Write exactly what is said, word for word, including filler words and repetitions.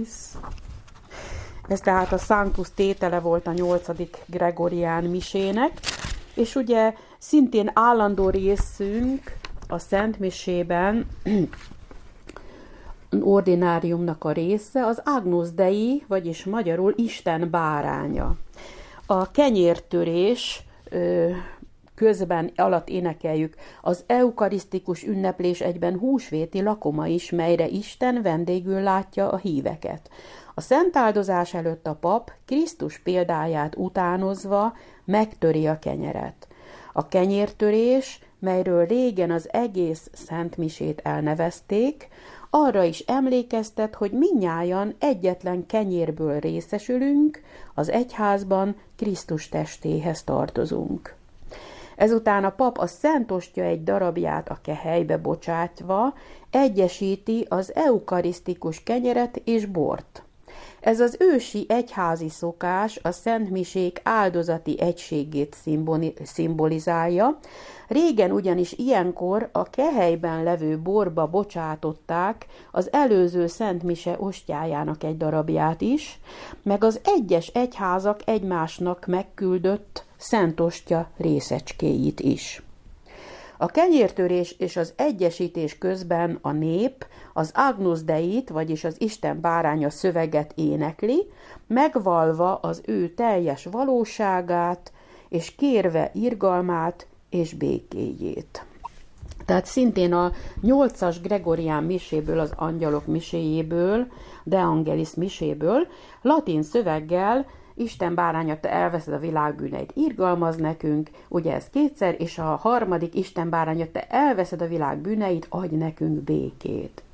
Angelis. Ez tehát a Sanctus tétele volt a nyolcadik gregorián misének, és ugye szintén állandó részünk a Szent Misében, ordináriumnak a része, az Agnus Dei, vagyis magyarul Isten báránya. A kenyértörés közben alatt énekeljük az eukarisztikus ünneplés egyben húsvéti lakoma is, melyre Isten vendégül látja a híveket. A szentáldozás előtt a pap Krisztus példáját utánozva megtöri a kenyeret. A kenyértörés, melyről régen az egész szentmisét elnevezték, arra is emlékeztet, hogy mindnyájan egyetlen kenyérből részesülünk, az egyházban Krisztus testéhez tartozunk. Ezután a pap a szent ostya egy darabját a kehelybe bocsátva egyesíti az eukarisztikus kenyeret és bort. Ez az ősi egyházi szokás a szentmisék áldozati egységét szimbolizálja. Régen ugyanis ilyenkor a kehelyben levő borba bocsátották az előző szentmise ostjájának egy darabját is, meg az egyes egyházak egymásnak megküldött szentostya részecskéit is. A kenyértörés és az egyesítés közben a nép az Agnus Deit, vagyis az Isten báránya szöveget énekli, megvalva az ő teljes valóságát, és kérve irgalmát és békéjét. Tehát szintén a nyolcas gregorián miséből, az angyalok miséjéből, De Angelis miséből, latin szöveggel Isten báránya, te elveszed a világ bűneit, irgalmaz nekünk, ugye ez kétszer, és a harmadik Isten báránya, te elveszed a világ bűneit, adj nekünk békét.